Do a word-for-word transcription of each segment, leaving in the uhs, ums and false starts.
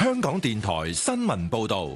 香港電台新聞報道。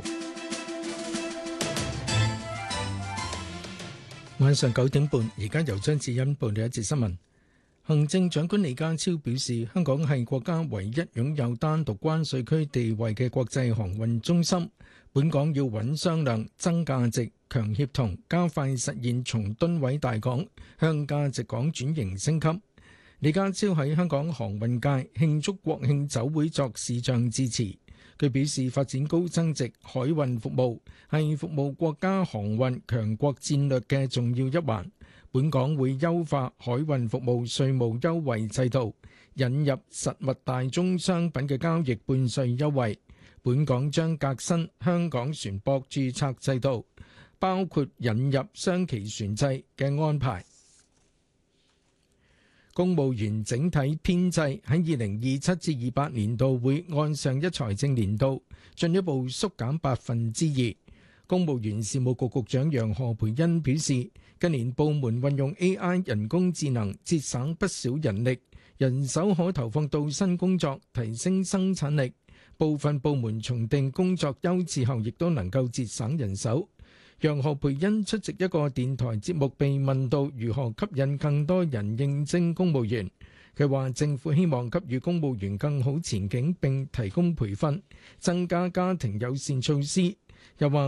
晚上九點半，而家由張智欣報道一節新聞。行政長官李家超表示，香港係國家唯一擁有單獨關稅區地位嘅國際航運中心。本港要穩商量、增價值、強協同，加快實現從噸位大港向價值港轉型升級。李家超喺香港航運界慶祝國慶酒會作視像致辭。佢表示，發展高增值海運服務係服務國家航運強國戰略嘅重要一環。本港會優化海運服務稅務優惠制度，引入實物大宗商品嘅交易半稅優惠。本港將革新香港船舶註冊制度，包括引入雙期船制嘅安排。公務員整體編制喺二零二七至二八年度會按上一財政年度進一步縮減百分之二。公務員事務局局長楊何蓓茵表示，近年部門運用 A I 人工智能節省不少人力，人手可投放到新工作，提升生產力。部分部門重定工作優次後，亦都能夠節省人手。楊何蓓茵出席一個電台節目，被問到如何吸引更多人應徵公務員，佢話政府希望給予公務員更好前景，並提供培訓，增加家庭友善措施。又話